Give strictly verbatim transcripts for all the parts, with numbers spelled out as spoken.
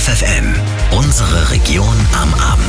F F M, unsere Region am Abend.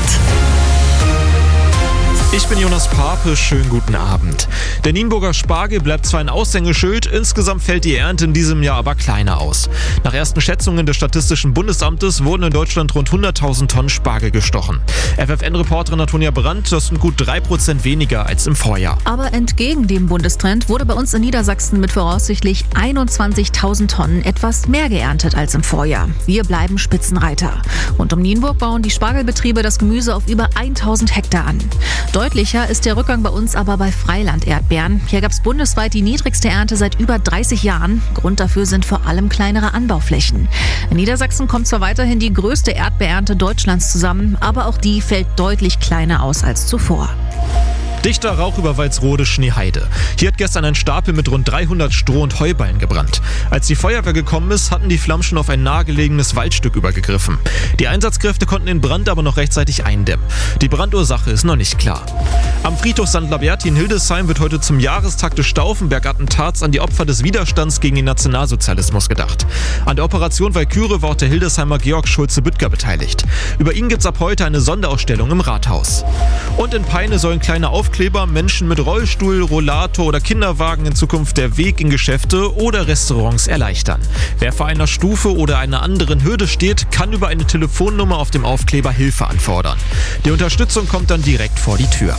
Ich bin Jonas Pape, schönen guten Abend. Der Nienburger Spargel bleibt zwar ein Aushängeschild, insgesamt fällt die Ernte in diesem Jahr aber kleiner aus. Nach ersten Schätzungen des Statistischen Bundesamtes wurden in Deutschland rund hunderttausend Tonnen Spargel gestochen. F F N-Reporterin Antonia Brandt, das sind gut drei Prozent weniger als im Vorjahr. Aber entgegen dem Bundestrend wurde bei uns in Niedersachsen mit voraussichtlich einundzwanzigtausend Tonnen etwas mehr geerntet als im Vorjahr. Wir bleiben Spitzenreiter. Rund um Nienburg bauen die Spargelbetriebe das Gemüse auf über tausend Hektar an. Deutlicher ist der Rückgang bei uns aber bei Freiland-Erdbeeren. Hier gab es bundesweit die niedrigste Ernte seit über dreißig Jahren. Grund dafür sind vor allem kleinere Anbauflächen. In Niedersachsen kommt zwar weiterhin die größte Erdbeerernte Deutschlands zusammen, aber auch die fällt deutlich kleiner aus als zuvor. Dichter Rauch über Walsrode Schneeheide. Hier hat gestern ein Stapel mit rund dreihundert Stroh- und Heuballen gebrannt. Als die Feuerwehr gekommen ist, hatten die Flammen schon auf ein nahegelegenes Waldstück übergegriffen. Die Einsatzkräfte konnten den Brand aber noch rechtzeitig eindämmen. Die Brandursache ist noch nicht klar. Am Friedhof Sankt Laberti in Hildesheim wird heute zum Jahrestag des Stauffenberg-Attentats an die Opfer des Widerstands gegen den Nationalsozialismus gedacht. An der Operation Walküre war auch der Hildesheimer Georg Schulze-Büttger beteiligt. Über ihn gibt es ab heute eine Sonderausstellung im Rathaus. Und in Peine sollen kleine Aufkleber Menschen mit Rollstuhl, Rollator oder Kinderwagen in Zukunft der Weg in Geschäfte oder Restaurants erleichtern. Wer vor einer Stufe oder einer anderen Hürde steht, kann über eine Telefonnummer auf dem Aufkleber Hilfe anfordern. Die Unterstützung kommt dann direkt vor die Tür.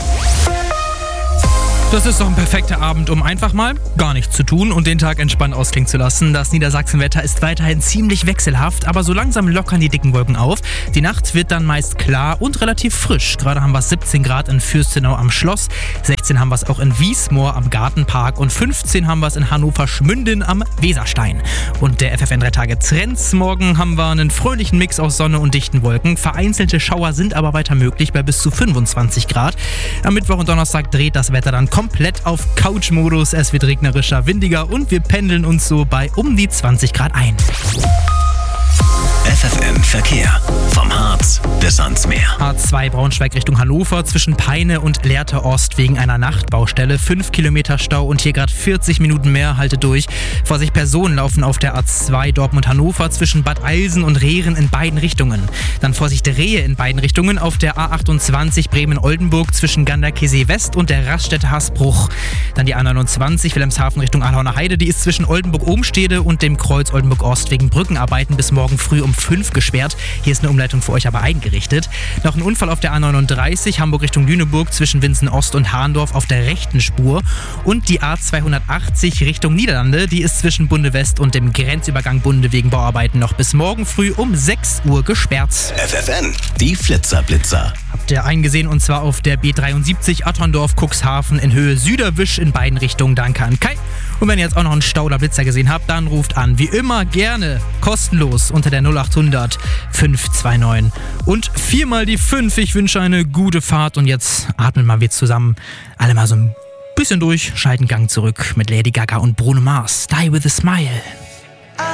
Das ist doch ein perfekter Abend, um einfach mal gar nichts zu tun und den Tag entspannt ausklingen zu lassen. Das Niedersachsenwetter ist weiterhin ziemlich wechselhaft, aber so langsam lockern die dicken Wolken auf. Die Nacht wird dann meist klar und relativ frisch. Gerade haben wir siebzehn Grad in Fürstenau am Schloss, sechzehn haben wir es auch in Wiesmoor am Gartenpark und fünfzehn haben wir es in Hannover-Schmünden am Weserstein. Und der F F N drei Tage Trends. Morgen haben wir einen fröhlichen Mix aus Sonne und dichten Wolken. Vereinzelte Schauer sind aber weiter möglich bei bis zu fünfundzwanzig Grad. Am Mittwoch und Donnerstag dreht das Wetter dann komplett auf Couch-Modus. Es wird regnerischer, windiger und wir pendeln uns so bei um die zwanzig Grad ein. F F M Verkehr. Vom Harz bis ans Meer. A zwei Braunschweig Richtung Hannover zwischen Peine und Lehrte Ost wegen einer Nachtbaustelle. fünf Kilometer Stau und hier gerade vierzig Minuten mehr. Haltet durch. Vorsicht, Personen laufen auf der A zwei Dortmund-Hannover zwischen Bad Eilsen und Rehren in beiden Richtungen. Dann Vorsicht, Rehe in beiden Richtungen auf der A achtundzwanzig Bremen-Oldenburg zwischen Ganderkesee West und der Raststätte Hasbruch. Dann die A neunundzwanzig Wilhelmshaven Richtung Ahlauner Heide. Die ist zwischen Oldenburg-Obenstede und dem Kreuz Oldenburg-Ost wegen Brückenarbeiten bis morgen früh um fünf gesperrt. Hier ist eine Umleitung für euch aber eingerichtet. Noch ein Unfall auf der A neununddreißig Hamburg Richtung Lüneburg zwischen Winsen-Ost und Hahndorf auf der rechten Spur. Und die A zweihundertachtzig Richtung Niederlande, die ist zwischen Bunde West und dem Grenzübergang Bunde wegen Bauarbeiten noch bis morgen früh um sechs Uhr gesperrt. F F N, die Flitzer-Blitzer. Habt ihr eingesehen und zwar auf der B dreiundsiebzig Otterndorf-Cuxhaven in Höhe Süderwisch in beiden Richtungen. Danke an Kai. Und wenn ihr jetzt auch noch einen Stau oder Blitzer gesehen habt, dann ruft an. Wie immer gerne kostenlos unter der null achthundert fünf zwei neun. Und viermal die fünf. Ich wünsche eine gute Fahrt und jetzt atmen wir wieder zusammen. Alle mal so ein bisschen durch. Schalten Gang zurück mit Lady Gaga und Bruno Mars. Die with a Smile.